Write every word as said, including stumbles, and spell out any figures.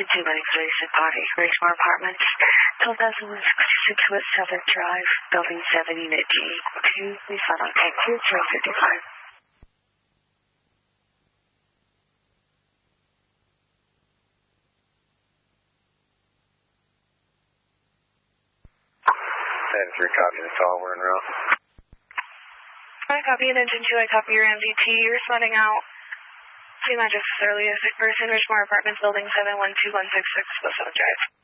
Engine two manipulation party, Ridgemore Apartments, twelve thousand one hundred sixty-six West Southern Drive, Building seven, Unit G, two, refund on tank two, three fifty-five. ten three, copy the call, we're en route. I copy an Engine two, I copy your M V T, you're responding out. Same address as earlier, sick person, Ridgemore Apartments, Building seven, one two one six six, West Southern Drive.